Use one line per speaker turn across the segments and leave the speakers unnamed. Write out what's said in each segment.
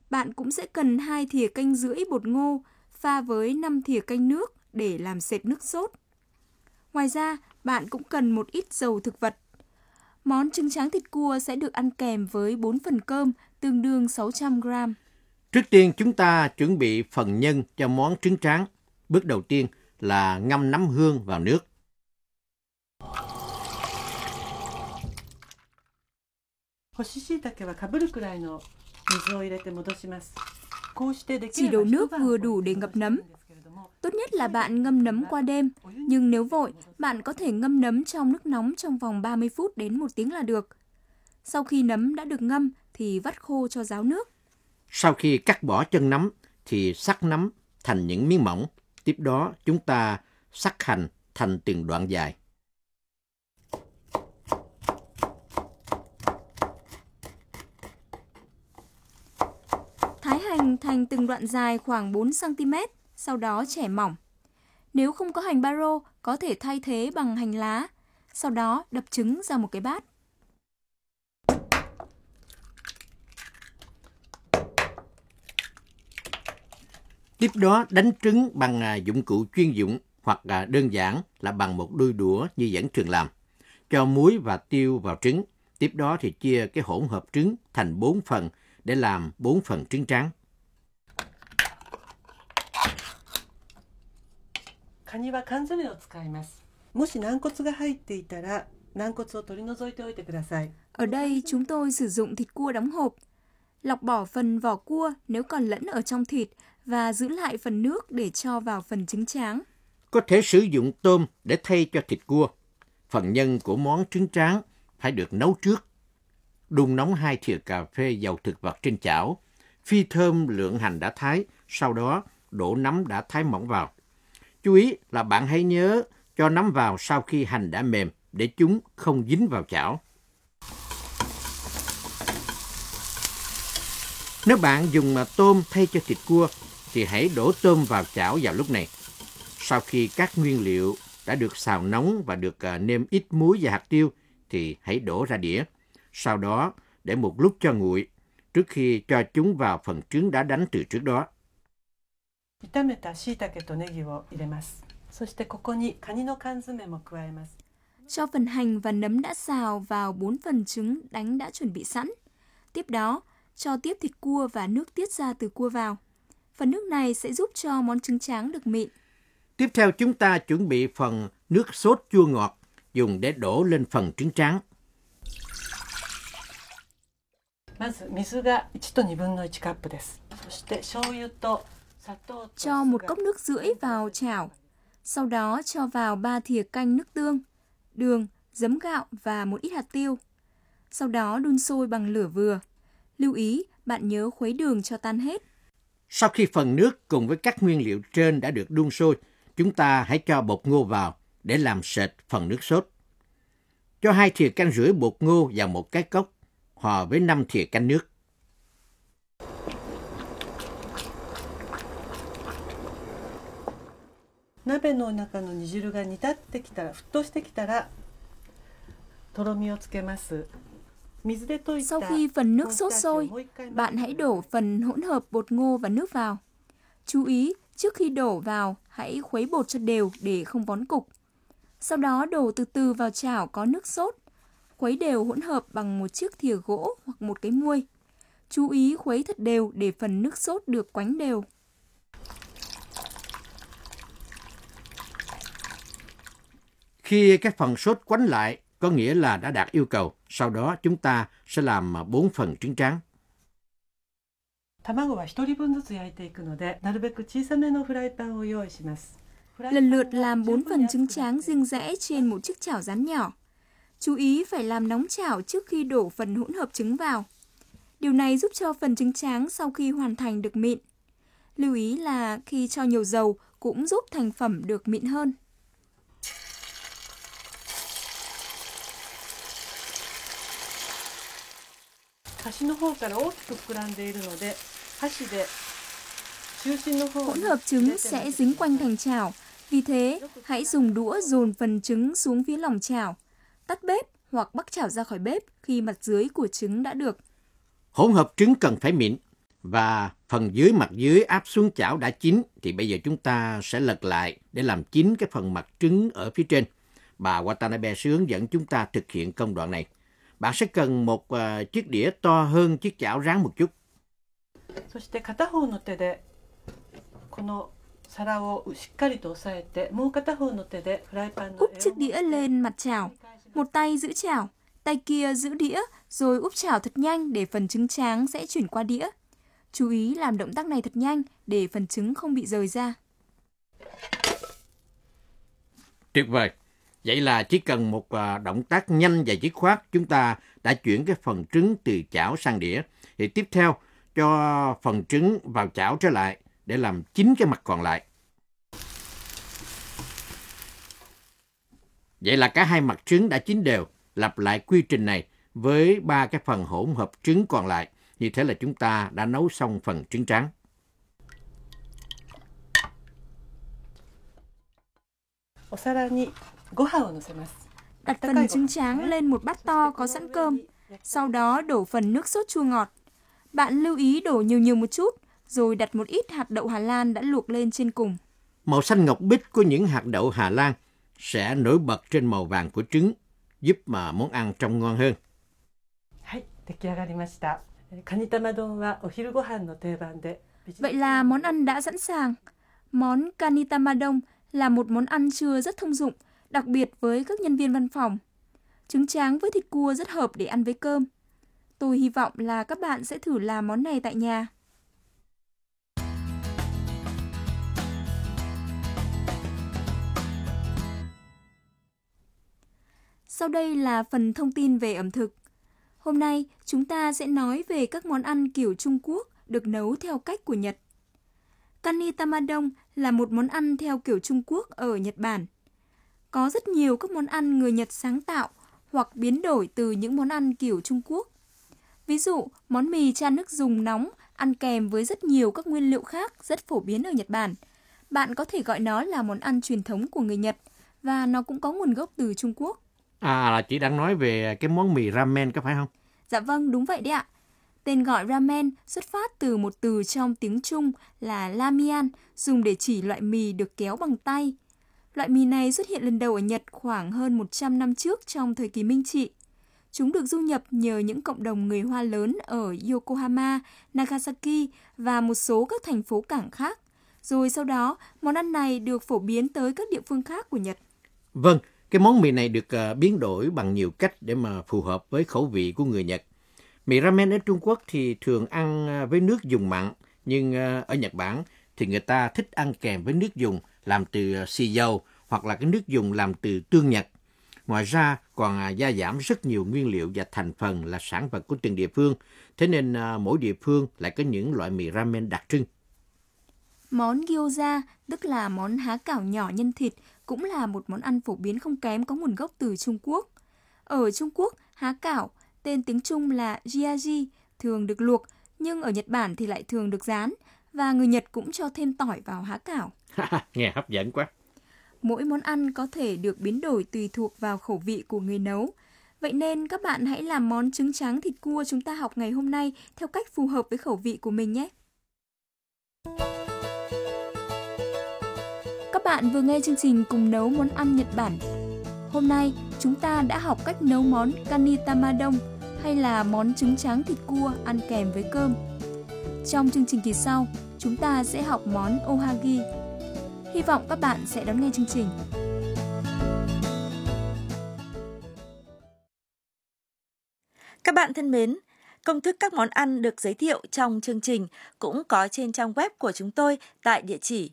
Bạn cũng sẽ cần 2 thìa canh rưỡi bột ngô pha với 5 thìa canh nước để làm sệt nước sốt. Ngoài ra, bạn cũng cần một ít dầu thực vật. Món trứng tráng thịt cua sẽ được ăn kèm với 4 phần cơm, tương đương 600 gram.
Trước tiên chúng ta chuẩn bị phần nhân cho món trứng tráng. Bước đầu tiên là ngâm nấm hương vào nước.
Chỉ đổ nước vừa đủ để ngập nấm. Tốt nhất là bạn ngâm nấm qua đêm, nhưng nếu vội, bạn có thể ngâm nấm trong nước nóng trong vòng 30 phút đến 1 tiếng là được. Sau khi nấm đã được ngâm thì vắt khô cho ráo nước.
Sau khi cắt bỏ chân nấm thì xắt nấm thành những miếng mỏng. Tiếp đó chúng ta xắt hành thành từng đoạn dài.
Thái hành thành từng đoạn dài khoảng 4 cm, sau đó chẻ mỏng. Nếu không có hành baro, có thể thay thế bằng hành lá. Sau đó đập trứng ra một cái bát.
Tiếp đó đánh trứng bằng dụng cụ chuyên dụng hoặc đơn giản là bằng một đôi đũa như dẫn thường làm. Cho muối và tiêu vào trứng. Tiếp đó thì chia cái hỗn hợp trứng thành 4 phần để làm 4 phần trứng tráng.
Ở đây chúng tôi sử dụng thịt cua đóng hộp. Lọc bỏ phần vỏ cua nếu còn lẫn ở trong thịt và giữ lại phần nước để cho vào phần trứng tráng.
Có thể sử dụng tôm để thay cho thịt cua. Phần nhân của món trứng tráng phải được nấu trước. Đun nóng 2 thìa cà phê dầu thực vật trên chảo. Phi thơm lượng hành đã thái, sau đó đổ nấm đã thái mỏng vào. Chú ý là bạn hãy nhớ cho nấm vào sau khi hành đã mềm để chúng không dính vào chảo. Nếu bạn dùng tôm thay cho thịt cua thì hãy đổ tôm vào chảo vào lúc này. Sau khi các nguyên liệu đã được xào nóng và được nêm ít muối và hạt tiêu thì hãy đổ ra đĩa. Sau đó để một lúc cho nguội trước khi cho chúng vào phần trứng đã đánh từ trước đó.
Cho phần hành và nấm đã xào vào 4 phần trứng đánh đã chuẩn bị sẵn. Tiếp đó, cho tiếp thịt cua và nước tiết ra từ cua vào. Phần nước này sẽ giúp cho món trứng tráng được mịn.
Tiếp theo chúng ta chuẩn bị phần nước sốt chua ngọt dùng để đổ lên phần trứng tráng.
Cho 1 cốc nước rưỡi vào chảo. Sau đó cho vào 3 thìa canh nước tương, đường, giấm gạo và một ít hạt tiêu. Sau đó đun sôi bằng lửa vừa. Lưu ý, bạn nhớ khuấy đường cho tan hết.
Sau khi phần nước cùng với các nguyên liệu trên đã được đun sôi, chúng ta hãy cho bột ngô vào để làm sệt phần nước sốt. Cho 2 thìa canh rưỡi bột ngô vào một cái cốc, hòa với 5 thìa canh nước.
Sau khi phần nước sốt sôi, bạn hãy đổ phần hỗn hợp bột ngô và nước vào. Chú ý, trước khi đổ vào, hãy khuấy bột cho đều để không vón cục. Sau đó đổ từ từ vào chảo có nước sốt. Khuấy đều hỗn hợp bằng một chiếc thìa gỗ hoặc một cái muôi. Chú ý khuấy thật đều để phần nước sốt được quánh đều.
Khi các phần sốt quánh lại, có nghĩa là đã đạt yêu cầu. Sau đó chúng ta sẽ làm 4 phần trứng tráng.
Lần lượt làm 4 phần trứng tráng riêng rẽ trên một chiếc chảo rán nhỏ. Chú ý phải làm nóng chảo trước khi đổ phần hỗn hợp trứng vào. Điều này giúp cho phần trứng tráng sau khi hoàn thành được mịn. Lưu ý là khi cho nhiều dầu cũng giúp thành phẩm được mịn hơn. Hỗn hợp trứng sẽ dính quanh thành chảo, vì thế hãy dùng đũa dồn phần trứng xuống phía lòng chảo. Tắt bếp hoặc bắc chảo ra khỏi bếp khi mặt dưới của trứng đã được.
Hỗn hợp trứng cần phải mịn. và phần dưới mặt dưới áp xuống chảo đã chín thì bây giờ chúng ta sẽ lật lại để làm chín cái phần mặt trứng ở phía trên. Bà Watanabe sẽ hướng dẫn chúng ta thực hiện công đoạn này. Bạn sẽ cần một chiếc đĩa to hơn chiếc chảo rán một chút.
Úp chiếc đĩa lên mặt chảo, một tay giữ chảo, tay kia giữ đĩa, rồi úp chảo thật nhanh để phần trứng tráng sẽ chuyển qua đĩa. Chú ý làm động tác này thật nhanh để phần trứng không bị rời ra.
Tuyệt vời! Vậy là chỉ cần một động tác nhanh và dứt khoát, chúng ta đã chuyển cái phần trứng từ chảo sang đĩa. Thì tiếp theo, cho phần trứng vào chảo trở lại để làm chín cái mặt còn lại. Vậy là cả hai mặt trứng đã chín đều. Lặp lại quy trình này với 3 cái phần hỗn hợp trứng còn lại. Như thế là chúng ta đã nấu xong phần trứng tráng.
Đặt phần trứng tráng lên một bát to có sẵn cơm. Sau đó đổ phần nước sốt chua ngọt. Bạn lưu ý đổ nhiều một chút, rồi đặt một ít hạt đậu Hà Lan đã luộc lên trên cùng.
Màu xanh ngọc bích của những hạt đậu Hà Lan sẽ nổi bật trên màu vàng của trứng, giúp mà món ăn trông ngon hơn.
Vậy là món ăn đã sẵn sàng. Món kanitamadon là một món ăn trưa rất thông dụng, đặc biệt với các nhân viên văn phòng. Trứng tráng với thịt cua rất hợp để ăn với cơm. Tôi hy vọng là các bạn sẽ thử làm món này tại nhà. Sau đây là phần thông tin về ẩm thực. Hôm nay, chúng ta sẽ nói về các món ăn kiểu Trung Quốc được nấu theo cách của Nhật. Kanitamadon là một món ăn theo kiểu Trung Quốc ở Nhật Bản. Có rất nhiều các món ăn người Nhật sáng tạo hoặc biến đổi từ những món ăn kiểu Trung Quốc. Ví dụ, món mì chan nước dùng nóng ăn kèm với rất nhiều các nguyên liệu khác rất phổ biến ở Nhật Bản. Bạn có thể gọi nó là món ăn truyền thống của người Nhật và nó cũng có nguồn gốc từ Trung Quốc.
Là chị đang nói về cái món mì ramen có phải không?
Dạ vâng, đúng vậy đấy ạ. Tên gọi ramen xuất phát từ một từ trong tiếng Trung là lamian, dùng để chỉ loại mì được kéo bằng tay. Loại mì này xuất hiện lần đầu ở Nhật khoảng hơn 100 năm trước trong thời kỳ Minh Trị. Chúng được du nhập nhờ những cộng đồng người Hoa lớn ở Yokohama, Nagasaki và một số các thành phố cảng khác. Rồi sau đó, món ăn này được phổ biến tới các địa phương khác của Nhật.
Vâng, cái món mì này được biến đổi bằng nhiều cách để mà phù hợp với khẩu vị của người Nhật. Mì ramen ở Trung Quốc thì thường ăn với nước dùng mặn, nhưng ở Nhật Bản thì người ta thích ăn kèm với nước dùng làm từ xì dầu hoặc là cái nước dùng làm từ tương Nhật. Ngoài ra còn gia giảm rất nhiều nguyên liệu và thành phần là sản vật của từng địa phương, thế nên mỗi địa phương lại có những loại mì ramen đặc trưng.
Món gyoza, tức là món há cảo nhỏ nhân thịt, cũng là một món ăn phổ biến không kém có nguồn gốc từ Trung Quốc. Ở Trung Quốc, há cảo, tên tiếng Trung là jiaji, thường được luộc, nhưng ở Nhật Bản thì lại thường được rán, và người Nhật cũng cho thêm tỏi vào há cảo.
Nghe hấp dẫn quá.
Mỗi món ăn có thể được biến đổi tùy thuộc vào khẩu vị của người nấu. Vậy nên các bạn hãy làm món trứng tráng thịt cua chúng ta học ngày hôm nay theo cách phù hợp với khẩu vị của mình nhé. Các bạn vừa nghe chương trình Cùng nấu món ăn Nhật Bản. Hôm nay chúng ta đã học cách nấu món kanitamadon hay là món trứng tráng thịt cua ăn kèm với cơm. Trong chương trình kỳ sau, chúng ta sẽ học món ohagi. Hy vọng các bạn sẽ đón nghe chương trình.
Các bạn thân mến, công thức các món ăn được giới thiệu trong chương trình cũng có trên trang web của chúng tôi tại địa chỉ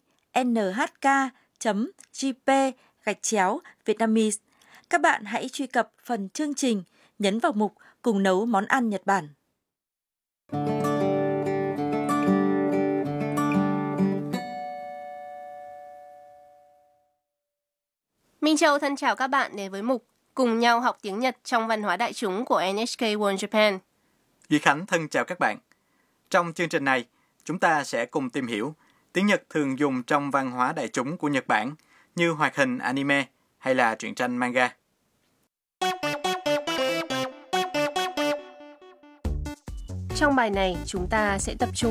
nhk.jp/Vietnamese. Các bạn hãy truy cập phần chương trình, nhấn vào mục Cùng nấu món ăn Nhật Bản.
Minh Châu thân chào các bạn đến với mục Cùng nhau học tiếng Nhật trong văn hóa đại chúng của NHK World Japan.
Duy Khánh thân chào các bạn. Trong chương trình này, chúng ta sẽ cùng tìm hiểu tiếng Nhật thường dùng trong văn hóa đại chúng của Nhật Bản như hoạt hình anime hay là truyện tranh manga.
Trong bài này, chúng ta sẽ tập trung